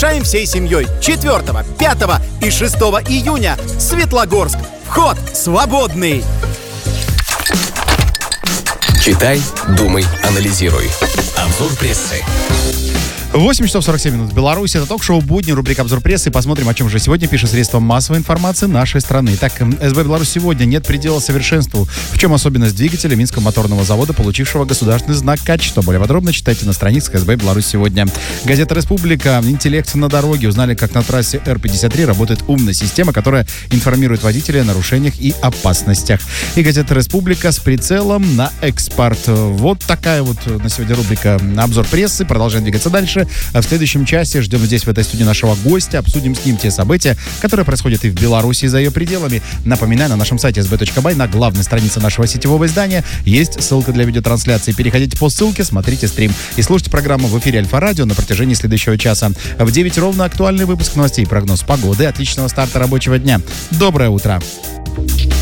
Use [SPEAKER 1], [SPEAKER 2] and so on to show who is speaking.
[SPEAKER 1] Приглашаем всей семьей 4, 5 и 6 июня. Светлогорск. Вход свободный.
[SPEAKER 2] Читай, думай, анализируй. Обзор прессы.
[SPEAKER 3] 8 часов 47 минут в Беларуси. Это ток-шоу «Будни», рубрика «Обзор прессы». Посмотрим, о чем же сегодня пишет средства массовой информации нашей страны. Итак, СБ «Беларусь сегодня» нет предела совершенству. В чем особенность двигателя Минского моторного завода, получившего государственный знак качества? Более подробно читайте на страницах СБ «Беларусь сегодня». Газета «Республика». Интеллект на дороге. Узнали, как на трассе Р-53 работает умная система, которая информирует водителя о нарушениях и опасностях. И газета «Республика» с прицелом на экспорт. Вот такая вот на сегодня рубрика «Обзор прессы». Продолжаем двигаться дальше. А в следующем часе ждем здесь, в этой студии, нашего гостя. Обсудим с ним те события, которые происходят и в Беларуси, и за ее пределами. Напоминаю, на нашем сайте sb.by, на главной странице нашего сетевого издания, есть ссылка для видеотрансляции. Переходите по ссылке, смотрите стрим и слушайте программу в эфире Альфа-радио на протяжении следующего часа. В 9 ровно актуальный выпуск новостей, прогноз погоды. Отличного старта рабочего дня. Доброе утро.